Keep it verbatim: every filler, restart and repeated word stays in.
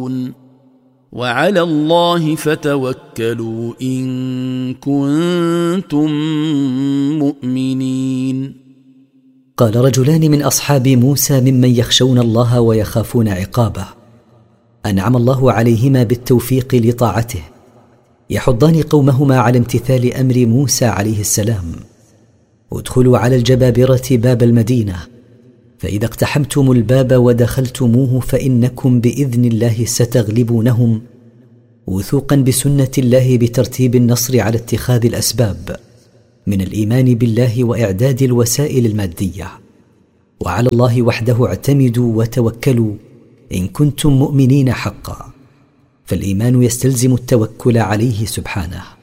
وعلى الله فتوكلوا إن كنتم مؤمنين. قال رجلان من أصحاب موسى ممن يخشون الله ويخافون عقابه، أنعم الله عليهما بالتوفيق لطاعته، يحضان قومهما على امتثال أمر موسى عليه السلام: ادخلوا على الجبابرة باب المدينة، فإذا اقتحمتم الباب ودخلتموه فإنكم بإذن الله ستغلبونهم، وثوقا بسنة الله بترتيب النصر على اتخاذ الأسباب من الإيمان بالله وإعداد الوسائل المادية. وعلى الله وحده اعتمدوا وتوكلوا إن كنتم مؤمنين حقا، فالإيمان يستلزم التوكل عليه سبحانه.